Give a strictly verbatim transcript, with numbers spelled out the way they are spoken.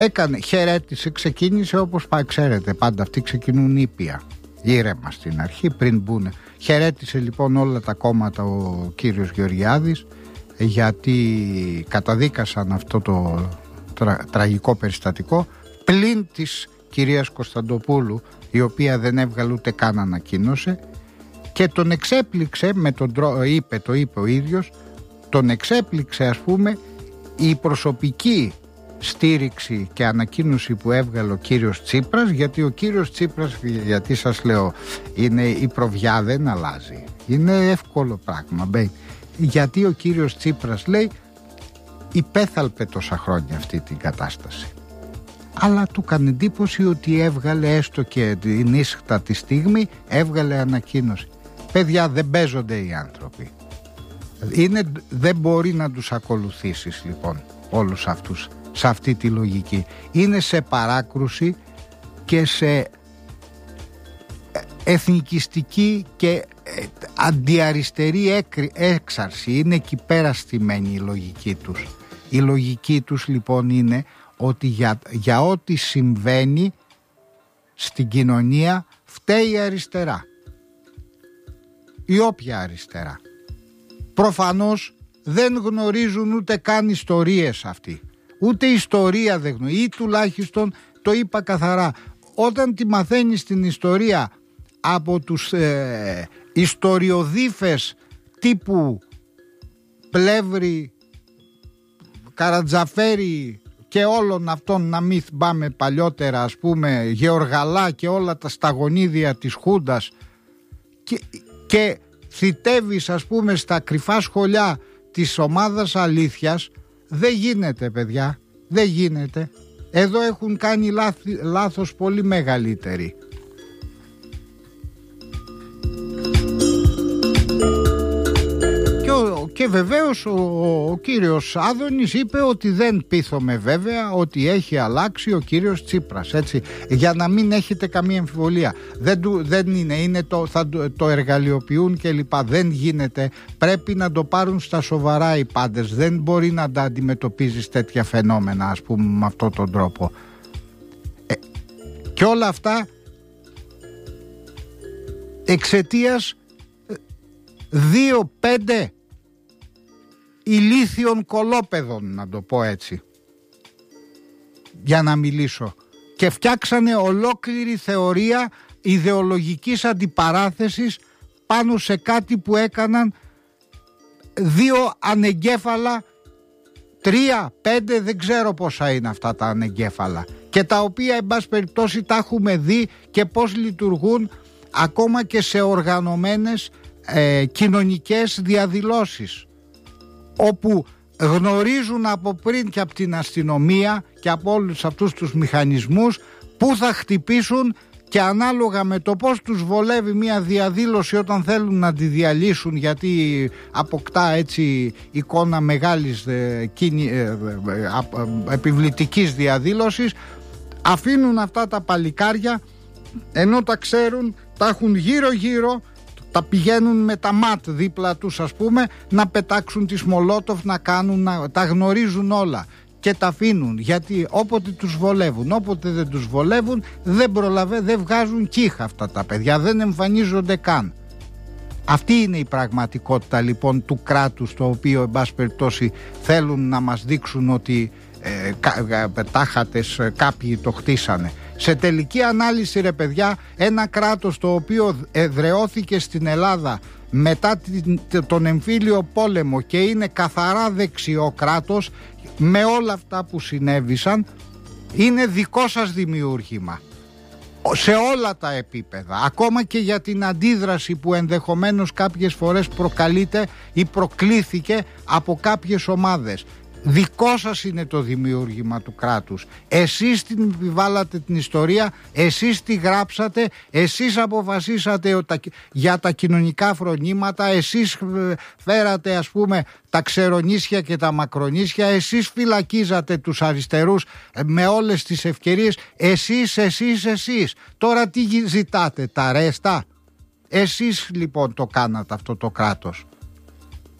Έκανε, χαιρέτησε, ξεκίνησε όπως πάει, ξέρετε, πάντα αυτοί ξεκινούν ήπια, ήρεμα στην αρχή πριν μπουν. Χαιρέτησε λοιπόν όλα τα κόμματα ο κύριος Γεωργιάδης, γιατί καταδίκασαν αυτό το τρα, τραγικό περιστατικό, πλην της κυρίας Κωνσταντοπούλου, η οποία δεν έβγαλε ούτε καν ανακοίνωσε, και τον εξέπληξε με τον τρόπο, είπε, το είπε ο ίδιος, τον εξέπληξε ας πούμε η προσωπική στήριξη και ανακοίνωση που έβγαλε ο κύριος Τσίπρας, γιατί ο κύριος Τσίπρας, γιατί σας λέω, είναι η προβιά, δεν αλλάζει, είναι εύκολο πράγμα, γιατί ο κύριος Τσίπρας λέει υπέθαλπε τόσα χρόνια αυτή την κατάσταση, αλλά του έκανε εντύπωση ότι έβγαλε έστω και την ίσχτα τη στιγμή, έβγαλε ανακοίνωση. Παιδιά, δεν παίζονται οι άνθρωποι, είναι, δεν μπορεί να τους ακολουθήσεις λοιπόν όλους αυτούς σε αυτή τη λογική. Είναι σε παράκρουση και σε εθνικιστική και αντιαριστερή έξαρση. Είναι εκεί πέρα στημένη η λογική τους. Η λογική τους λοιπόν είναι ότι για, για ό,τι συμβαίνει στην κοινωνία φταίει η αριστερά, η όποια αριστερά. Προφανώς δεν γνωρίζουν ούτε καν ιστορίες αυτοί, ούτε ιστορία δεν γνωρίζουν, ή τουλάχιστον το είπα καθαρά, όταν τη μαθαίνεις την ιστορία από τους ε, ιστοριοδίφες τύπου Πλεύρη, Καρατζαφέρη και όλων αυτών, να μην πάμε παλιότερα, ας πούμε Γεωργαλά και όλα τα σταγονίδια της Χούντας, και, και θητεύεις ας πούμε στα κρυφά σχολιά της ομάδας αλήθειας, δεν γίνεται παιδιά, δεν γίνεται. Εδώ έχουν κάνει λάθη, λάθος πολύ μεγαλύτεροι. Και, ο, και βεβαίως ο, ο κύριος Άδωνης είπε ότι δεν πείθομαι βέβαια ότι έχει αλλάξει ο κύριος Τσίπρας, έτσι, για να μην έχετε καμία αμφιβολία. Δεν, του, δεν είναι, είναι το, θα το εργαλειοποιούν και λοιπά. Δεν γίνεται, πρέπει να το πάρουν στα σοβαρά οι πάντες. Δεν μπορεί να τα αντιμετωπίζεις τέτοια φαινόμενα, ας πούμε, με αυτόν τον τρόπο. Ε, και όλα αυτά εξαιτίας δύο πέντε ηλίθιων κολόπεδων, να το πω έτσι, για να μιλήσω, και φτιάξανε ολόκληρη θεωρία ιδεολογικής αντιπαράθεσης πάνω σε κάτι που έκαναν δύο ανεγκέφαλα, τρία, πέντε, δεν ξέρω πόσα είναι αυτά τα ανεγκέφαλα, και τα οποία εν πάση περιπτώσει τα έχουμε δει και πώς λειτουργούν ακόμα και σε οργανωμένες ε, κοινωνικές διαδηλώσεις, όπου γνωρίζουν από πριν και από την αστυνομία και από όλους αυτούς τους μηχανισμούς που θα χτυπήσουν, και ανάλογα με το πώς τους βολεύει μια διαδήλωση όταν θέλουν να τη διαλύσουν, γιατί αποκτά έτσι εικόνα μεγάλης ε, κίνη, ε, ε, ε, ε, επιβλητικής διαδήλωσης, αφήνουν αυτά τα παλικάρια, ενώ τα ξέρουν, τα έχουν γύρω γύρω, τα πηγαίνουν με τα ματ δίπλα τους, ας πούμε, να πετάξουν τις μολότοφ, να κάνουν, να, τα γνωρίζουν όλα και τα αφήνουν, γιατί όποτε τους βολεύουν, όποτε δεν τους βολεύουν, δεν προλαβαίνουν, δεν βγάζουν κύχα αυτά τα παιδιά, δεν εμφανίζονται καν. Αυτή είναι η πραγματικότητα λοιπόν του κράτους, το οποίο εν πάση περιπτώσει θέλουν να μας δείξουν ότι ε, κα, τάχατες κάποιοι το χτίσανε. Σε τελική ανάλυση ρε παιδιά, ένα κράτος το οποίο εδραιώθηκε στην Ελλάδα μετά τον εμφύλιο πόλεμο και είναι καθαρά δεξιό κράτος, με όλα αυτά που συνέβησαν, είναι δικό σας δημιούργημα σε όλα τα επίπεδα, ακόμα και για την αντίδραση που ενδεχομένως κάποιες φορές προκαλείται ή προκλήθηκε από κάποιες ομάδες. Δικό σας είναι το δημιούργημα του κράτους. Εσείς την επιβάλλατε την ιστορία, εσείς τη γράψατε, εσείς αποφασίσατε για τα κοινωνικά φρονήματα, εσείς φέρατε ας πούμε τα ξερονίσια και τα μακρονίσια, εσείς φυλακίζατε τους αριστερούς με όλες τις ευκαιρίες, εσείς, εσείς, εσείς. Τώρα τι ζητάτε, τα ρέστα? Εσείς λοιπόν το κάνατε αυτό το κράτος.